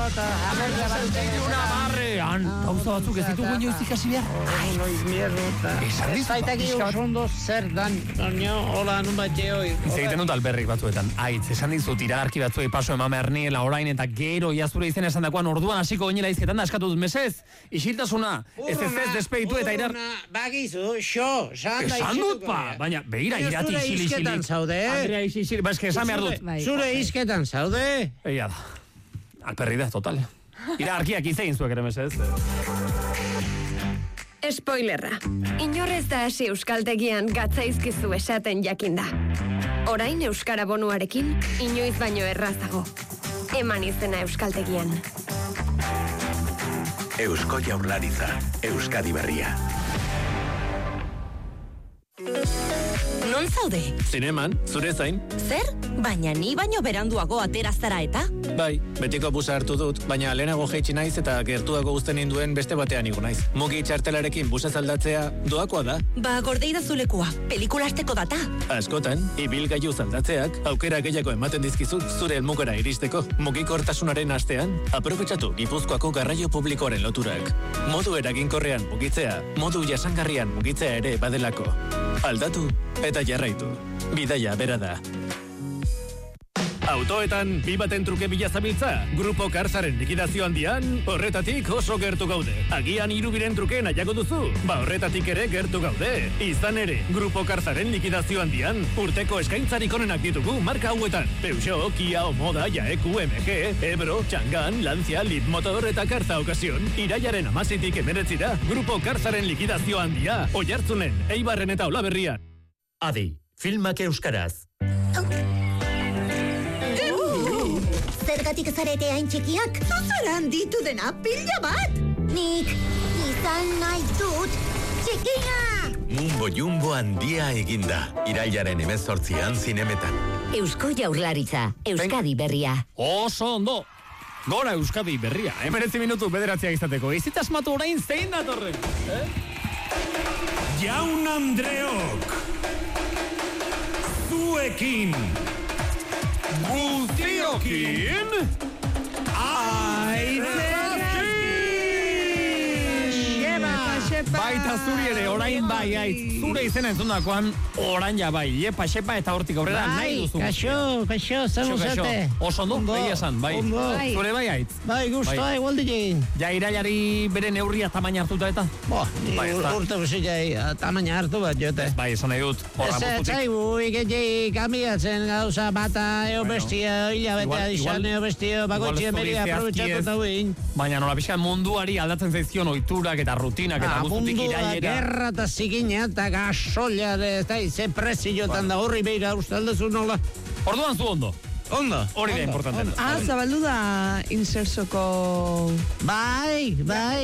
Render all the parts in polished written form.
Gauza batzuk ez ditugu inoiz ikasi behar. Ez baitaki oso zer dan, hola, nun bat jehoi. Ez egiten dut alberrik batzuetan. Aitz, esan dizut iragarki batzuei paso eman behar niela orain eta gero iazure izena esan dakoan orduan hasiko gainela izketan da eskatu dut mesez. Isiltasuna, ez despeitu eta irar... Bagizu, xo, esan dut pa, baina behira irati isili. Andrea isili, ba eske esan behar dut. Zure izketan zaude. Egia da, alperri da, total. Iragarkiak izegin zuek ere mesez. Spoilerra. Inorrez da hasi euskaltegian gatzaizkizu esaten jakinda. Orain euskara bonuarekin, inoiz baino errazago. Eman izena euskaltegian. Eusko Jaurlaritza, Euskadi Berria. Non zaude? Zineman, zure zain. Zer? Baina ni baino beranduago ateraztara eta? Bai, betiko busa hartu dut, baina lehenago jaitsi naiz eta gertuago uzten ninduen beste batean igo naiz. Mugi txartelarekin busa zaldatzea doakoa da. Ba, gordeida zulekua, pelikulasteko data. Askotan, ibilgailu zaldatzeak aukera gehiago ematen dizkizu zure helmugara iristeko. Mugikortasunaren astean, aprobetxatu Gipuzkoako garraio publikoaren loturak. Modu eraginkorrean mugitzea, modu jasangarrian mugitzea ere badelako. Aldatu eta jarraitu. Bidaia bera da. Autoetan, bi baten truke bila zabiltza. Grupo Karzaren likidazio handian, horretatik oso gertu gaude. Agian 3 truke nahiago duzu, ba horretatik ere gertu gaude. Izan ere, Grupo Karzaren likidazio handian, urteko eskaintzarik onenak ditugu marka hauetan. Peugeot, Kia, Omoda, Jaeku, MG, Ebro, Txangan, Lancia, Leapmotor eta Karza Ocasión. Irailaren 16tik 19ra, Grupo Karzaren likidazio handia. Oiartzunen, Eibarren eta Olaberrian. Adi, filmak euskaraz. Zergatik zarete hain txikiak? Zuzeran ditu dena pila bat! Nik izan nahi dut txikia! Mumbo Jumbo handia eginda. Irailaren 18an zinemetan. Eusko Jaurlaritza, Euskadi Berria. Oso ondo! Gora Euskadi Berria. 19 minutu bederatziak izateko. Izit asmatu orain zein datorren. Jaun Andreok! Zuekin! Guztiokin Baita zuri ere, orain bai, zure izena entzundakoan, orain ja bai, jepa, xepa eta hortik aurrera nahi duzu. Kaixo, zer uzate. Oso ondo, egia esan, bai. Zure bai aitz. Bai, guztua, igual digin. Ja irailari bere neurria tamaina hartuta eta? Urte buzia, tamaina hartu bat jote. Bai, esan nahi dut. Ez zaigu, iketxik kamiatzen gauza bata, eo bestia, hilabetea izan, eo bestia, bakoitzien beria aprobetxatu eta huin. Baina nola pixkan munduari aldatzen zaizkion oiturak eta rutinak eta guztutik irailera. Gerra eta zikina eta gasolia, eta ze preziotan da horri beira ustaldezu nola. Orduan zu ondo. Ondo. Hori da importantena. Zabaldu da insersoko... Bai.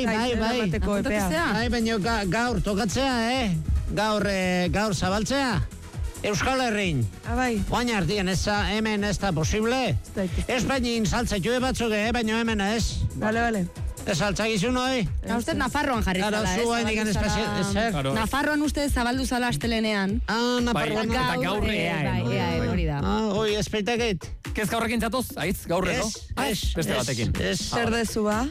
Baina gaur tokatzea, Gaur zabaltzea. Euskal Herrin. Bai. Oain artien hemen ez da posible. Espainin saltzatxue batzuk, baina hemen ez. Vale. Ez saltzagizun hoi? Uste Nafarroan jarri zala, Nafarroan uste zabaldu zala astelenean. Nafarroan. Eta gaurre. Hori da. Hoi, espeitakit. Kezka horrekin zatoz, aitz, gaurre, no? Beste batekin. Zer dezu ba?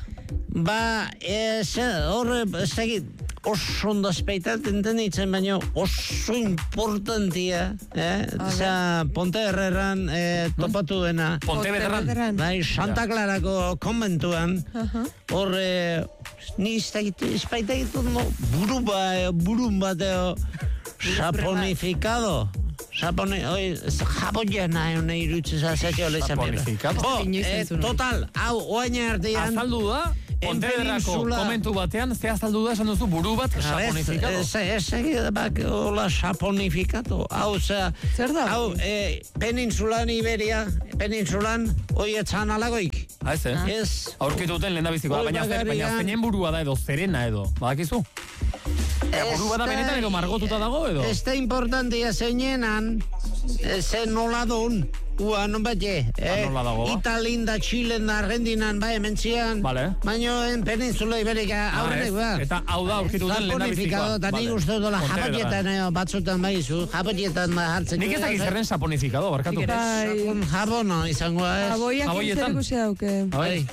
Horre, ez dakit, oso ondo espeitaten denitzen, baina oso importantia, Pontevedran topatu dena. Pontevedran? Bai, Santa Clarako konbentuan, horre, ni espaitakit burun bateo, saponifikado. Japoniana egon nahi irutze zazetio lezan bera. Total, hau, oain artean... Azaldu da, Pontevedrako komentu batean, ze azaldu da esan duzu buru bat saponifikado. Ez egit hola saponifikado. Hau, hau, peninsulan Iberia, peninsulan, hoi etzan alagoik. Ez, aurkituten lehen da bizikoa, baina zeinen burua da edo, zerena edo, badakizu? Burua da benetan edo margotuta dago edo? Ez da importantia zeinenan, zen nola duen, non bat Italin da, Chilen da, Argentinan, bai, hementzian, baina peninsula Iberika aurrenek, eta hau da aurkituten lehen da bizikoa. Eta nik uste dola japatietan batzutan baizu, japatietan hartzen. Nik ez dakiz zerren saponifikado, barkatu. Jabono izango, ez? Jaboiak zer ikusi dauke.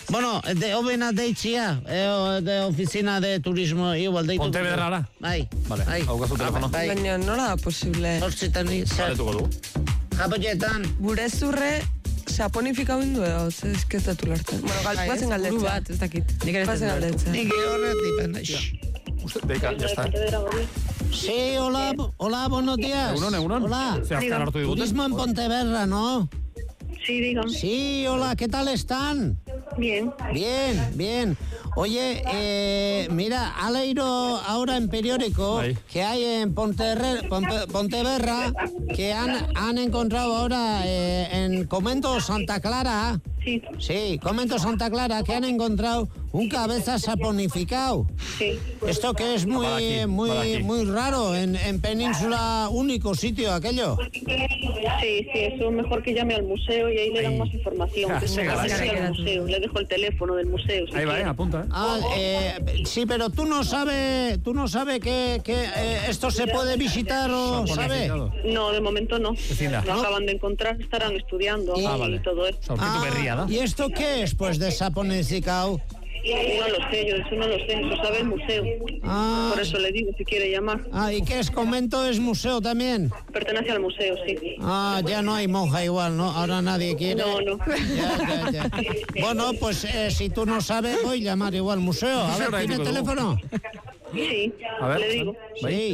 Bueno, de obena deitzia, de oficina de turismo, igual deitu. Pontevedrara? Bai. Vale, haukazu telefono. Baina nola da posible? Hortzitan zer. Baletuko du. Japoietan. Gure zurre saponifikau indu edo, ez kezatu lartzen. Bueno, guazen galdetzen. Bat, ez dakit. Nik ere guazen galdetzen. Nik horretik. Usted, deika, ya está. Sí, hola, buenos días. Egunon. Hola. Se azkar hartu digute. Turismo en Pontevedra, ¿no? Sí, dígame. Sí, hola, ¿qué tal están? Bien. Bien. Oye, mira, ha leído ahora en periódico que hay en Pontevedra que han encontrado ahora en Comento Santa Clara. Sí, Comento Santa Clara, que han encontrado un cabeza saponificado. Sí. Esto que es muy raro, en Península, único sitio aquello. Sí, eso es mejor que llame al museo y ahí le dan más información. Al museo, le dejo el teléfono del museo. Ahí va, apunta. Sí, pero tú no sabes que esto se puede visitar o sabe. No, de momento no. Lo acaban de encontrar, estarán estudiando y todo eso. ¿Y esto qué es, pues, de saponificado? No lo sé, eso sabe el museo. Por eso le digo, si quiere llamar. ¿Y qué es? Comento es museo también. Pertenece al museo, sí. Ya no hay monja igual, ¿no? Ahora nadie quiere. No. Ya. Bueno, pues si tú no sabes, voy a llamar igual al museo. A ver, ¿tiene teléfono? Sí, le digo. Sí.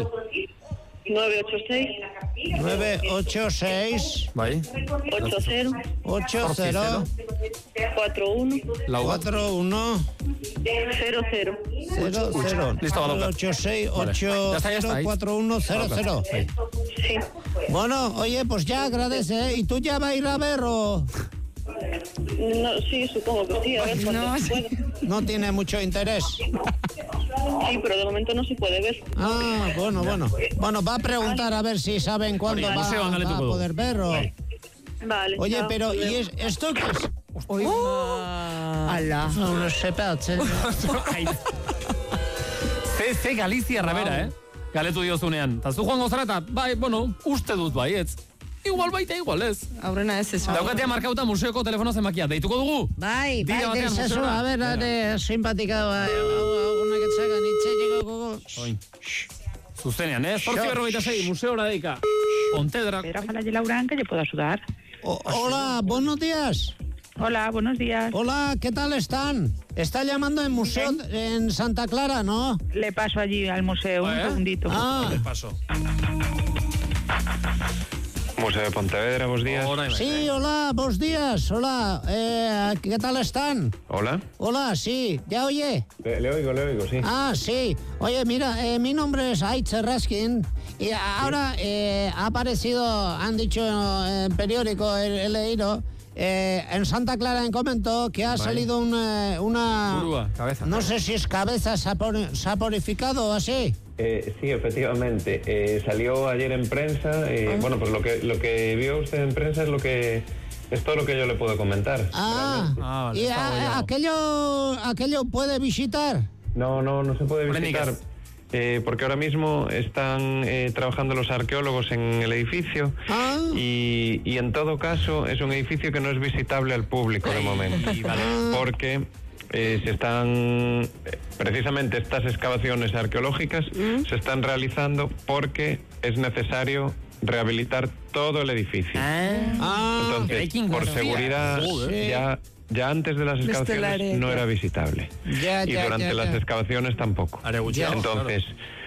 986 80 41 00. Listo, 86 80 41 00. Sí. Bueno, oye, pues ya agradece, ¿eh? ¿Y tú ya vas a ir a ver o...? No, sí, supongo que sí, a ver cuándo se puede. No tiene mucho interés. Sí, pero de momento no se puede ver. Bueno. Bueno, va a preguntar a ver si saben cuándo va a poder ver o... Vale. Oye, pero ¿y esto qué es? Ala. No sé, CC Galizia Rabera, Galetu diozunean. Ta zu joango zara eta, uste dut baietz. Igual baita, igual ez. Aurrena ez esan. Daukatea markauta museoko telefono zenbakia. Deituko dugu? Bai, desazu. A ver, simpatika, unak etzakan itxetiko. Zuzenean, 8:46, museora deika. Pontevedra. Pedro Afalay Laura, ¿en qué le puedo ayudar? Hola, buenos días. Hola, buenos días. Hola, ¿qué tal están? Está llamando en museo en Santa Clara, ¿no? Le paso allí al museo, un segundito. Le paso. Museo de Pontevedra, buenos días. Sí, hola, buenos días. Hola, ¿qué tal están? Hola. Hola, sí, ¿ya oye? Le oigo, sí. Sí. Oye, mira, mi nombre es Aitz Raskin y ahora ha aparecido, han dicho en periódico, he leído, en Santa Clara en Comento que ha salido una... Burúa, cabeza. No sé si es cabeza saponificado o así. Sí, efectivamente. Salió ayer en prensa. Bueno, pues lo que vio usted en prensa es todo lo que yo le puedo comentar. Vale, ¿y aquello puede visitar? No se puede visitar. Porque ahora mismo están trabajando los arqueólogos en el edificio y en todo caso es un edificio que no es visitable al público de momento. Porque... se están, precisamente estas excavaciones arqueológicas se están realizando porque es necesario rehabilitar todo el edificio. Entonces, por seguridad, ya antes de las excavaciones no era visitable. Y durante las excavaciones tampoco. Entonces,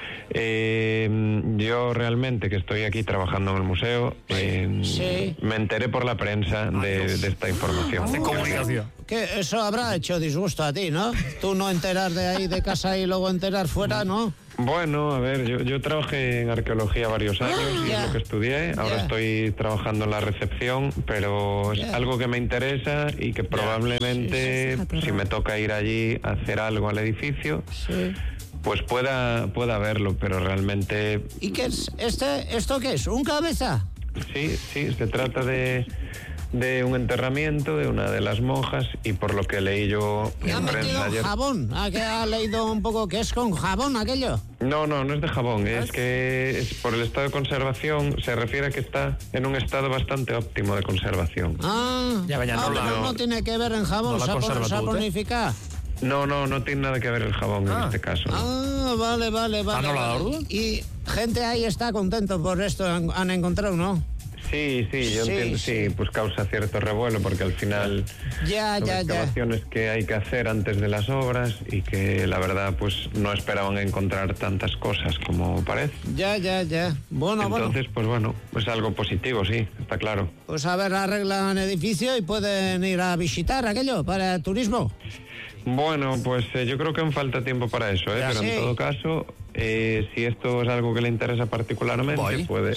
yo realmente que estoy aquí trabajando en el museo me enteré por la prensa de esta información. Que eso habrá hecho disgusto a ti, ¿no? Tú no enterar de ahí de casa y luego enterar fuera, ¿no? Bueno, a ver, yo trabajé en arqueología varios años y es lo que estudié. Ahora estoy trabajando en la recepción, pero es algo que me interesa y que probablemente si me toca ir allí a hacer algo al edificio, pues pueda verlo, pero realmente... ¿Y qué es? ¿Esto qué es? ¿Un cabeza? Sí, se trata de de un enterramiento de una de las monjas y por lo que leí yo en prensa ayer... ¿Jabón? ¿Que ha leído un poco que es con jabón aquello? No es de jabón, es que por el estado de conservación se refiere a que está en un estado bastante óptimo de conservación. No tiene que ver en jabón, saponificar. No tiene nada que ver el jabón en este caso. Vale. Y gente ahí está contento por esto, han encontrado, ¿no? Sí, yo entiendo, sí, pues causa cierto revuelo porque al final son excavaciones que hay que hacer antes de las obras y que la verdad pues no esperaban encontrar tantas cosas como parece. Ya. Bueno. Entonces, pues bueno, es algo positivo, sí, está claro. Pues a ver, arreglan edificio y pueden ir a visitar aquello para el turismo. Bueno, pues yo creo que aún falta tiempo para eso, pero en todo caso, si esto es algo que le interesa particularmente, puede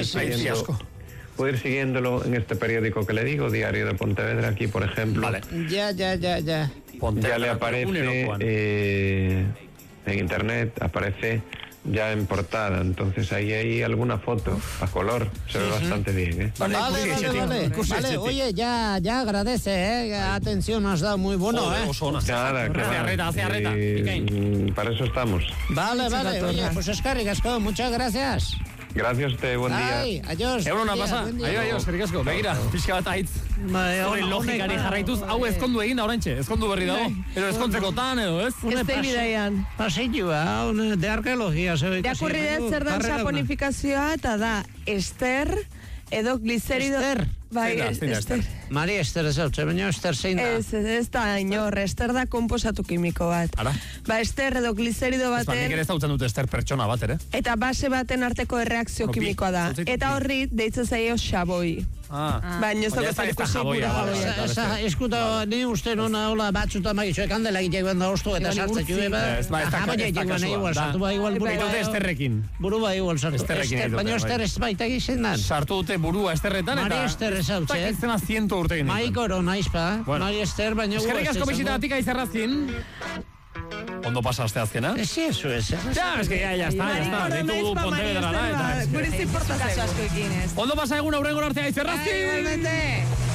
ir siguiéndolo en este periódico que le digo, Diario de Pontevedra, aquí por ejemplo. Vale. Ya. Ya le aparece en internet, aparece ya en portada, entonces ahí hay alguna foto a color, se ve bastante bien, Vale. Oye, ya agradece, atención has dado muy bueno, Nada, para eso estamos. Vale, oye, pues escarrigasco, muchas gracias. Gracias a usted, buen día. Adiós. Eguna pasa. Adiós, eskerrik begira, pixka bat aitz. Logikari jarraituz, hau ezkondu egin da oraintxe, ezkondu berri dago. Edo ezkontzekotan, edo ez? Ez da bidaian. Pasilloa, de arkeologia. Irakurri dut zer dan saponifikazioa, eta da, ester, edo gliserido... Ester. Maria Ester ez hau, baina Ester zein da? Ez da, inor, Ester da komposatu kimiko bat. Ester edo gliserido baten... Nik ere ez dautzen dut Ester pertsona bat, ere? Eta base baten arteko erreakzio kimikoa da. Eta horri, deitzen zaio xaboi. Baina ez dago zalikusi gura jaboia. Eskuta, ni uste nona hola batzuta magitxoek handela egitekoen da ostu eta sartzen jube ba. Jaboia egitekoen igual, sartu ba igual burua. Eta Esterrekin. Burua igual sartu. Baina Ester ez baita gizien dan. Sartu dute burua Esterretan eta... Maria Ester ez hau, txe? Zena 100 urte ginen. Maikoro naizpa, Maria Ester, baina... Eskerrik asko bizitatik aizerrazkin. Ondo pasaste azkena? Sí, eso es. Ya, es que ya está. Deitu Pontevedra da. Gure ziportazio asko ekin ez. Ondo pasa egun aurrengor arte aizerrazkin. Igualmente.